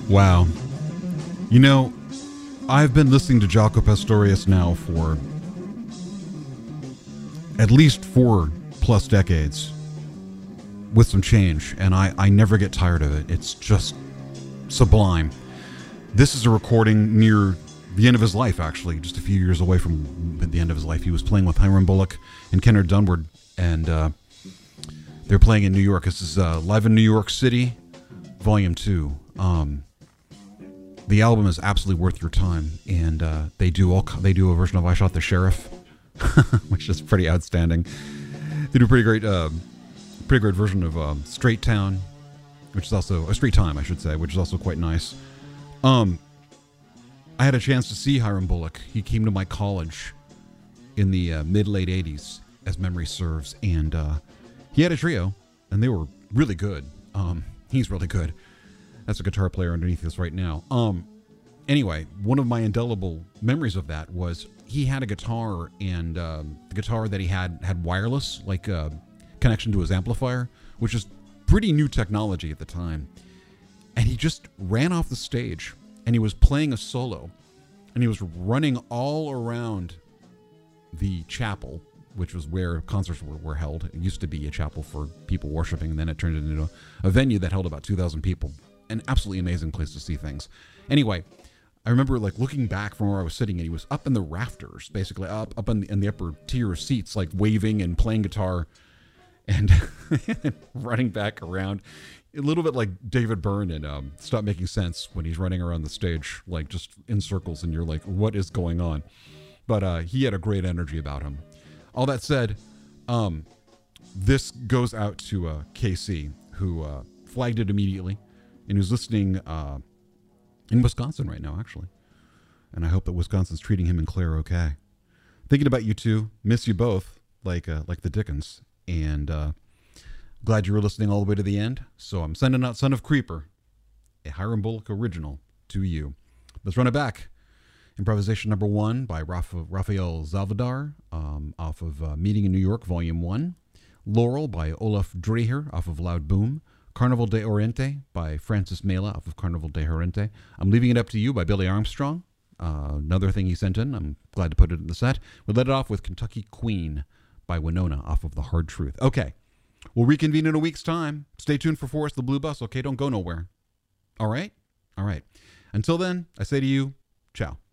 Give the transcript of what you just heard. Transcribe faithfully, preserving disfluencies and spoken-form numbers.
Wow. You know, I've been listening to Jaco Pastorius now for at least four plus decades with some change, and I, I never get tired of it. It's just sublime. This is a recording near the end of his life, actually, just a few years away from the end of his life. He was playing with Hiram Bullock and Kennard Dunward, and uh, they're playing in New York. This is uh, Live in New York City, Volume two. Um, the album is absolutely worth your time, and uh, they do all they do a version of I Shot the Sheriff, which is pretty outstanding. They do a pretty great, uh, pretty great version of um, Straight Town, which is also a Straight Time, I should say, which is also quite nice. Um, I had a chance to see Hiram Bullock. He came to my college in the uh, mid late eighties, as memory serves, and uh, he had a trio, and they were really good. Um, he's really good. That's a guitar player underneath us right now. Um, anyway, one of my indelible memories of that was he had a guitar, and um, the guitar that he had had wireless, like uh, connection to his amplifier, which is pretty new technology at the time. And he just ran off the stage, and he was playing a solo, and he was running all around the chapel, which was where concerts were, were held. It used to be a chapel for people worshiping, and then it turned into a, a venue that held about two thousand people. An absolutely amazing place to see things. Anyway, I remember like looking back from where I was sitting, and he was up in the rafters, basically up up in the, in the upper tier of seats, like waving and playing guitar, and running back around. A little bit like David Byrne in um, Stop Making Sense, when he's running around the stage, like just in circles, and you're like, what is going on? But uh, he had a great energy about him. All that said, um, this goes out to uh, K C, who uh, flagged it immediately, and who's listening uh, in Wisconsin right now, actually. And I hope that Wisconsin's treating him and Claire okay. Thinking about you two, miss you both, like uh, like the Dickens, and uh, glad you were listening all the way to the end. So I'm sending out Son of Creeper, a Hiram Bullock original, to you. Let's run it back. Improvisation number one by Rafa, Rafael Zalvadar, um, off of uh, Meeting in New York, Volume one. Laurel by Olaf Dreher, off of Loud Boom. Carnival de Oriente by Francis Mela, off of Carnival de Oriente. I'm Leaving It Up to You by Billy Armstrong. Uh, another thing he sent in. I'm glad to put it in the set. We'll let it off with Kentucky Queen by Winona, off of The Hard Truth. Okay. We'll reconvene in a week's time. Stay tuned for Forrest the Blue Bus, okay? Don't go nowhere. All right? All right. Until then, I say to you, ciao.